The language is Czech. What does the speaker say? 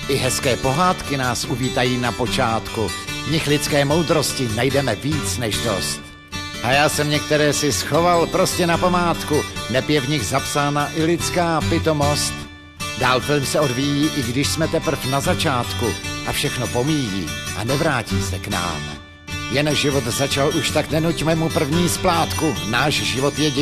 I hezké pohádky nás uvítají na počátku. V nich lidské moudrosti najdeme víc než dost. A já jsem některé si schoval prostě na památku. Neb je v nich zapsána i lidská pitomost. Dál film se odvíjí, i když jsme teprv na začátku. A všechno pomíjí a nevrátí se k nám. Jen život začal, už tak nenuťme mu první splátku. Náš život je